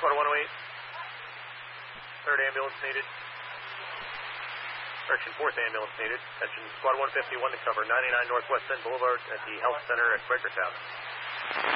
Squad 108. Third ambulance needed. Correction, fourth ambulance needed. Attention, Squad 151 to cover 99 Northwest Bend Boulevard at the Health Center at Quakertown.